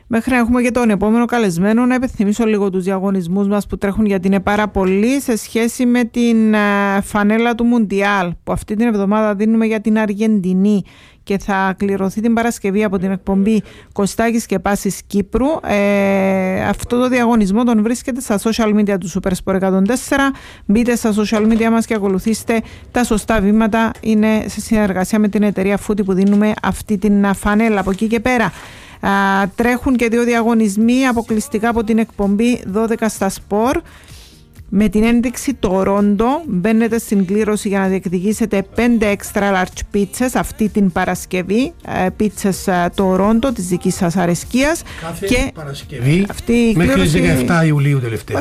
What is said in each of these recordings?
Μέχρι να έχουμε και τον επόμενο καλεσμένο, να υπενθυμίσω λίγο τους διαγωνισμούς μας που τρέχουν, γιατί είναι πάρα πολλοί, σε σχέση με την φανέλα του Μουντιάλ που αυτή την εβδομάδα δίνουμε για την Αργεντινή και θα κληρωθεί την Παρασκευή από την εκπομπή Κωστάκης και Πάσης Κύπρου. Αυτό το διαγωνισμό τον βρίσκεται στα social media του Supersport 104. Μπείτε στα social media μας και ακολουθήστε τα σωστά βήματα. Είναι σε συνεργασία με την εταιρεία Footy που δίνουμε αυτή την φανέλα. Από εκεί και πέρα τρέχουν και 2 διαγωνισμοί αποκλειστικά από την εκπομπή 12 στα Σπορ. Με την ένδειξη Toronto μπαίνετε στην κλήρωση για να διεκδικήσετε 5 extra large pizzas αυτή την Παρασκευή. Πίτσες Toronto της δικής σας αρεσκίας. Κάθε και Παρασκευή αυτή η μέχρι κλήρωση, 17 Ιουλίου τελευταία.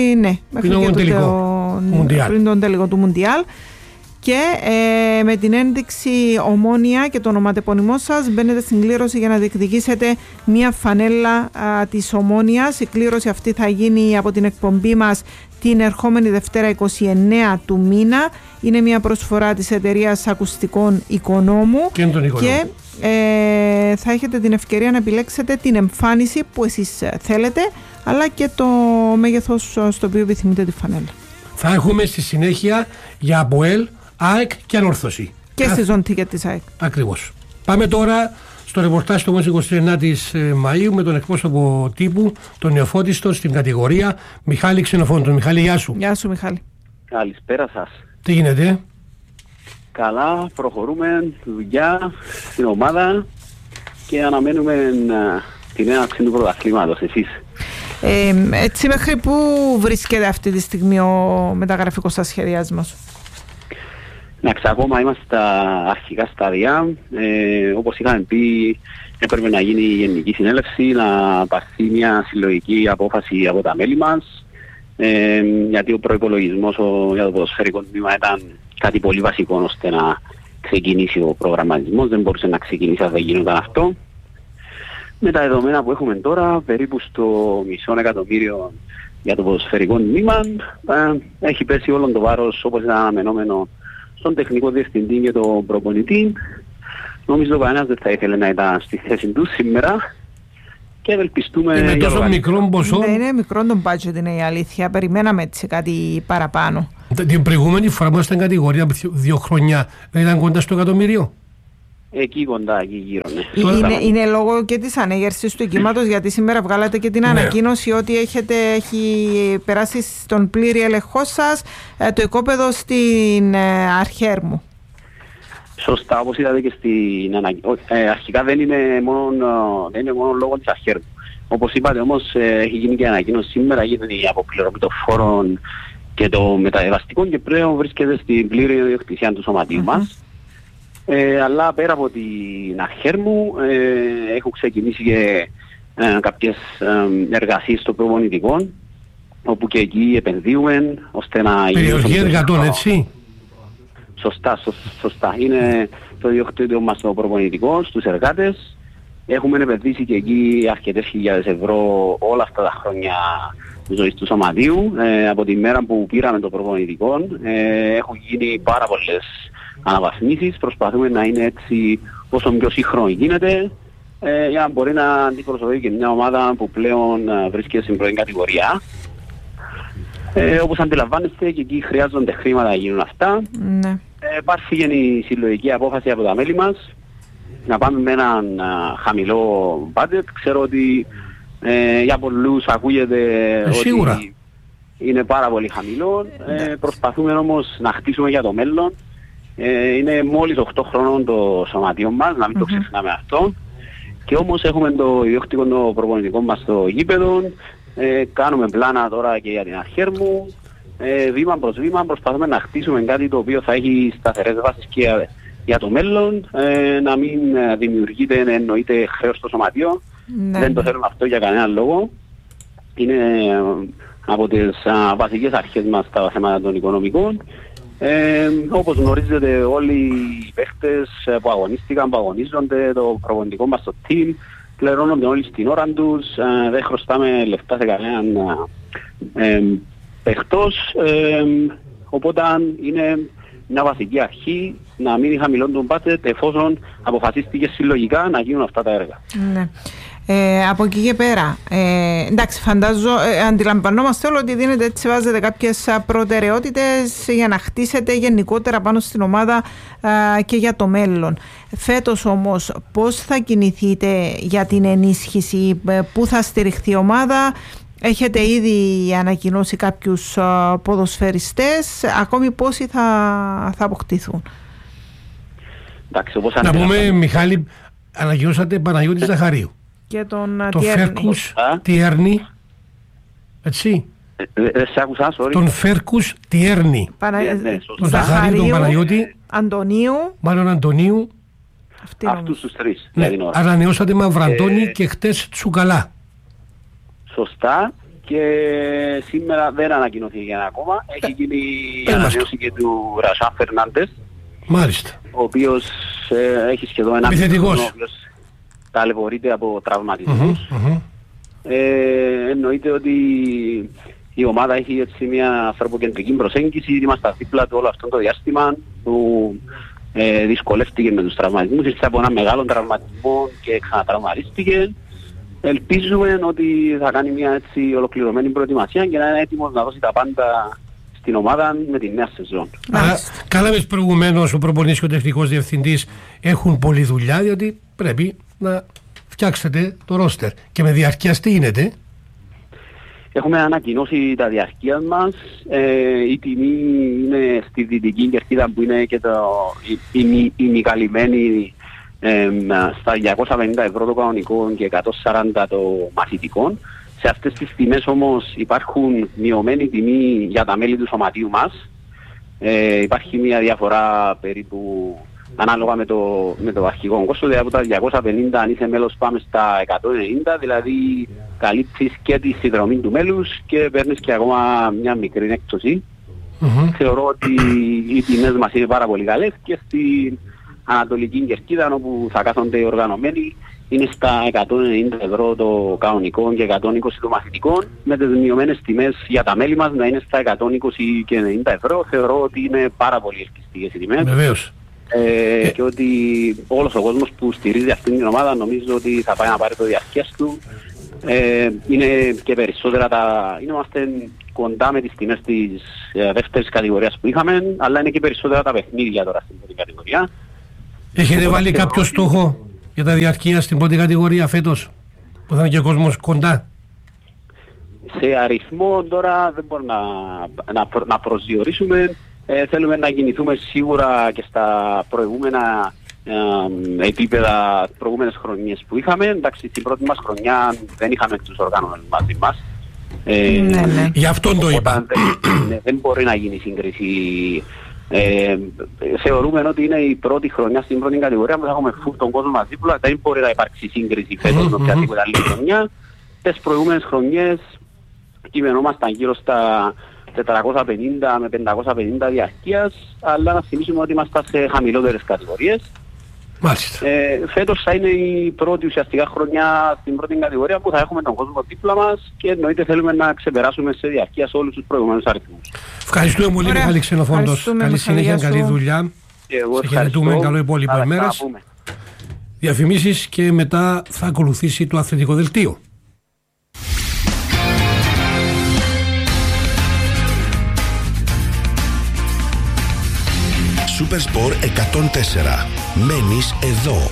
Πριν τον τελικό του Μουντιάλ. Και με την ένδειξη Ομόνοια και το ονοματεπώνυμό σας μπαίνετε στην κλήρωση για να διεκδικήσετε μια φανέλα της Ομόνοιας. Η κλήρωση αυτή θα γίνει από την εκπομπή μας την ερχόμενη Δευτέρα 29 του μήνα. Είναι μια προσφορά της εταιρείας ακουστικών Οικονόμου και θα έχετε την ευκαιρία να επιλέξετε την εμφάνιση που εσείς θέλετε, αλλά και το μέγεθος στο οποίο επιθυμείτε τη φανέλα. Θα έχουμε στη συνέχεια για ΑΠΟΕΛ, ΑΕΚ και Ανόρθωση. Και στη ζώνη της ΑΕΚ. Ακριβώς. Πάμε τώρα στο ρεπορτάζ του 29ης Μαΐου με τον εκπρόσωπο τύπου, τον νεοφώτιστο στην κατηγορία Μιχάλη Ξενοφόντων. Μιχάλη, γεια σου. Γεια σου, Μιχάλη. Καλησπέρα σας. Τι γίνεται? Καλά, προχωρούμε, δουλειά στην ομάδα και αναμένουμε την έναρξη του πρωταθλήματος. Εσείς? Έτσι, μέχρι πού βρίσκεται αυτή τη στιγμή ο μεταγραφικός σας σχεδιασμός? Εντάξει, ακόμα είμαστε στα αρχικά στάδια. Όπως είχαμε πει, έπρεπε να γίνει η Γενική Συνέλευση, να πάρθει μια συλλογική απόφαση από τα μέλη μας, γιατί ο προϋπολογισμός για το ποδοσφαιρικό τμήμα ήταν κάτι πολύ βασικό ώστε να ξεκινήσει ο προγραμματισμός. Δεν μπορούσε να ξεκινήσει αν δεν γινόταν αυτό. Με τα δεδομένα που έχουμε τώρα, περίπου στο $500,000 για το ποδοσφαιρικό τμήμα, έχει πέσει όλο το βάρος, όπως ήταν αναμενόμενο, στον τεχνικό διευθυντή και τον προπονητή. Νομίζω κανένας δεν θα ήθελε να ήταν στη θέση του σήμερα και ευελπιστούμε... Είναι τόσο μικρό ποσό. Ναι, είναι μικρό το budget, είναι η αλήθεια. Περιμέναμε έτσι κάτι παραπάνω. Την προηγούμενη φορά που ήμασταν κατηγορία 2 χρόνια δεν ήταν κοντά στο εκατομμύριο? Εκεί κοντά, εκεί γύρω, ναι. Είναι λόγω και της ανέγερσης του εγκύματος, γιατί σήμερα βγάλατε και την ανακοίνωση ότι έχει περάσει στον πλήρη έλεγχό σας το οικόπεδο στην Αρχέρμου. Σωστά, όπως είδατε και στην ανακοίνωση. Αρχικά δεν είναι μόνο λόγω της Αρχέρμου. Όπως είπατε όμως, έχει γίνει και ανακοίνωση σήμερα, γίνεται η αποπληρωμή των φόρων και των μεταβιβαστικών και πλέον βρίσκεται στην πλήρη ιδιοκτησία του σωματείου μας. Αλλά πέρα από την Αρχέρμου έχουν ξεκινήσει και κάποιες εργασίες των προπονητικών, όπου και εκεί επενδύουμε ώστε να... Περιοχή εργατών, έτσι? Σωστά. Είναι το ιδιοκτήτιο μας το προπονητικό στους εργάτες. Έχουμε επενδύσει και εκεί αρκετές χιλιάδες ευρώ όλα αυτά τα χρόνια ζωής του σωματείου. Από τη μέρα που πήραμε το προπονητικό έχουν γίνει πάρα πολλές αναβαθμίσεις. Προσπαθούμε να είναι έτσι όσο πιο σύγχρονο γίνεται, για να μπορεί να αντιπροσωπεύει και μια ομάδα που πλέον βρίσκεται στην πρώτη κατηγορία. Όπως αντιλαμβάνεστε, και εκεί χρειάζονται χρήματα να γίνουν αυτά. Ναι. Υπάρχει και η συλλογική απόφαση από τα μέλη μας να πάμε με έναν χαμηλό budget. Ξέρω ότι για πολλούς ακούγεται ότι είναι πάρα πολύ χαμηλό. Προσπαθούμε όμως να χτίσουμε για το μέλλον. Είναι μόλις 8 χρόνων το σωματείο μας, να μην το ξεχνάμε αυτό. Και όμως έχουμε το ιδιόκτικο το προπονητικό μας στο γήπεδο. Κάνουμε πλάνα τώρα και για την Αρχέρμου. Βήμα προς βήμα προσπαθούμε να χτίσουμε κάτι το οποίο θα έχει σταθερές βάσεις και για το μέλλον. Να μην δημιουργείται, εννοείται, χρέος στο σωματείο. Ναι. Δεν το θέλουμε αυτό για κανένα λόγο. Είναι από τις βασικές αρχές μας τα θέματα των οικονομικών. Όπως γνωρίζετε όλοι οι παίχτες που αγωνίστηκαν, που αγωνίζονται, το προπονητικό μας το team, πληρώνονται όλοι στην ώρα τους, δεν χρωστάμε λεφτά σε κανέναν παίχτος, οπότε είναι μια βασική αρχή να μείνει χαμηλό τον budget εφόσον αποφασίστηκε συλλογικά να γίνουν αυτά τα έργα. Ναι. Από εκεί και πέρα, εντάξει, αντιλαμβανόμαστε όλο ότι δίνετε, έτσι βάζετε κάποιες προτεραιότητες για να χτίσετε γενικότερα πάνω στην ομάδα και για το μέλλον. Φέτος όμως πώς θα κινηθείτε για την ενίσχυση, πού θα στηριχθεί η ομάδα? Έχετε ήδη ανακοινώσει κάποιους ποδοσφαιριστές, ακόμη πόσοι θα αποκτηθούν? Εντάξει, να πούμε, Μιχάλη, ανακοινώσατε Παναγιώτη Ζαχαρίου και τον Φέρκους Τιέρνη, έτσι. Δεν σε άκουσα, sorry. Τον Φέρκους Τιέρνη, τον Ζαχαρίου, τον Παναγιώτη Αντωνίου, μάλλον Αντωνίου, αυτούς τους τρεις. Ναι, ανανεώσατε Μαυραντώνη και χτες Τσουκαλά. Σωστά, και σήμερα δεν ανακοινώθηκε ακόμα. Έχει γίνει η ανανέωση και του Ρασά Φερνάντες. Μάλιστα. Ο οποίος έχει σχεδόν ένα επιθετικός, ο οποίος ταλαιπωρείται από τραυματισμούς. Εννοείται ότι η ομάδα έχει έτσι μια ανθρωποκεντρική προσέγγιση. Είμαστε δίπλα του όλο αυτό το διάστημα που δυσκολεύτηκε με τους τραυματισμούς. Ήρθε από ένα μεγάλο τραυματισμό και ξανατραυματίστηκε. Ελπίζουμε ότι θα κάνει μια έτσι ολοκληρωμένη προετοιμασία και να είναι έτοιμος να δώσει τα πάντα στην ομάδα με τη νέα σεζόν. Καλά μες προηγουμένως ο προπονητής και ο τεχνικός διευθυντής έχουν πολλή δουλειά, διότι πρέπει να φτιάξετε το ρόστερ. Και με διαρκείας τι γίνεται? Έχουμε ανακοινώσει τα διαρκείας μας. Η τιμή είναι στη Δυτική Κερκίδα που είναι και η ημικαλυμμένη στα 250 ευρώ το κανονικό και 140 το μαθητικό. Σε αυτές τις τιμές όμως υπάρχουν μειωμένη τιμή για τα μέλη του σωματείου μας. Υπάρχει μια διαφορά περίπου ανάλογα με το αρχικό κόστος, δηλαδή από τα 250 αν είσαι μέλος πάμε στα 190, δηλαδή καλύπτεις και τη συνδρομή του μέλους και παίρνεις και ακόμα μια μικρή έκπτωση. Θεωρώ ότι οι τιμές μας είναι πάρα πολύ καλές και στην Ανατολική Κερκίδα όπου θα κάθονται οι οργανωμένοι είναι στα 190 ευρώ το κανονικό και 120 το μαθητικό, με τις μειωμένες τιμές για τα μέλη μας να είναι στα 120 και 90 ευρώ. Θεωρώ ότι είναι πάρα πολύ ελκυστικές οι τιμές. Βεβαίως. Και ότι όλος ο κόσμος που στηρίζει αυτήν την ομάδα νομίζω ότι θα πάει να πάρει το διαρκείας του. Είναι και περισσότερα είμαστε κοντά με τις τιμές της δεύτερης κατηγορίας που είχαμε, αλλά είναι και περισσότερα τα παιχνίδια τώρα στην πρώτη κατηγορία. Έχετε βάλει κάποιο στόχο για τα διαρκεία στην πρώτη κατηγορία φέτος, που θα είναι και ο κόσμος κοντά? Σε αριθμό τώρα δεν μπορούμε να προσδιορίσουμε. Θέλουμε να κινηθούμε σίγουρα και στα προηγούμενα επίπεδα, προηγούμενες χρονιές που είχαμε. Εντάξει, στην πρώτη μας χρονιά δεν είχαμε τους οργάνωμένους μαζί μας. Ναι. Γι' αυτόν το είπα. Δεν μπορεί να γίνει σύγκριση. Θεωρούμε ότι είναι η πρώτη χρονιά στην πρώτη κατηγορία που θα έχουμε τον κόσμο μαζί δίπλα. Δεν μπορεί να υπάρξει σύγκριση φέτος με οποιαδήποτε άλλη χρονιά. Τις προηγούμενες χρονιές κειμενόμασταν γύρω στα 450 με 550 διαρκείας, αλλά να θυμίσουμε ότι είμαστε σε χαμηλότερες κατηγορίες. Μάλιστα. Φέτος θα είναι η πρώτη ουσιαστικά χρονιά στην πρώτη κατηγορία που θα έχουμε τον κόσμο δίπλα μας και εννοείται θέλουμε να ξεπεράσουμε σε διαρκεία σε όλους τους προηγούμενους αριθμούς. Ευχαριστούμε πολύ, Μιχάλη Ξενοφόντος. Καλή συνέχεια, καλή δουλειά. Σε χαιρετούμε, καλό υπόλοιπο ημέρας. Διαφημίσεις και μετά θα ακολουθήσει το αθλητικό δελτίο. Supersport 104. Μένεις εδώ.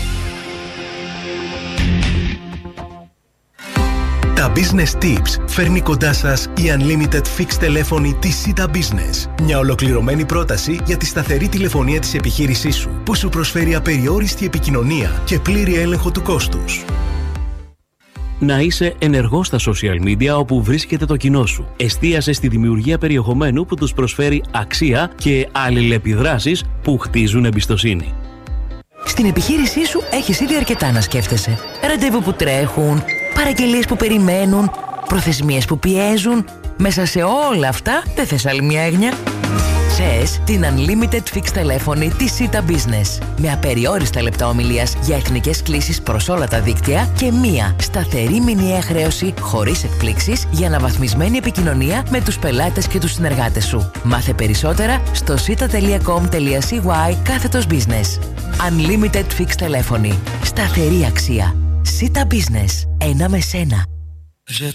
Τα Business Tips φέρνει κοντά σας η Unlimited Fixed τηλέφωνη της Sita Business. Μια ολοκληρωμένη πρόταση για τη σταθερή τηλεφωνία της επιχείρησής σου, που σου προσφέρει απεριόριστη επικοινωνία και πλήρη έλεγχο του κόστους. Να είσαι ενεργός στα social media όπου βρίσκεται το κοινό σου. Εστίασε στη δημιουργία περιεχομένου που τους προσφέρει αξία και αλληλεπιδράσεις που χτίζουν εμπιστοσύνη. Στην επιχείρησή σου έχεις ήδη αρκετά να σκέφτεσαι. Ραντεβού που τρέχουν, παραγγελίες που περιμένουν, προθεσμίες που πιέζουν. Μέσα σε όλα αυτά δεν θες άλλη μια έγνοια? Θες την Unlimited Fixed τηλέφωνη της Sita Business. Με απεριόριστα λεπτά ομιλίας για εθνικές κλήσεις προς όλα τα δίκτυα και μία σταθερή μηνιαία χρέωση χωρίς εκπλήξεις για αναβαθμισμένη επικοινωνία με τους πελάτες και τους συνεργάτες σου. Μάθε περισσότερα στο sita.com.cy/business. Unlimited Fixed τηλέφωνη. Σταθερή αξία. Sita Business. Ένα με σένα.